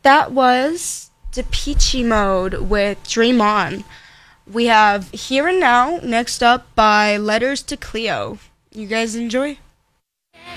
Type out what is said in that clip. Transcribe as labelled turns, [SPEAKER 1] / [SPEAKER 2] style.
[SPEAKER 1] That was Depeche Mode with Dream On. We have Here and Now next up by Letters to Cleo. You guys enjoy?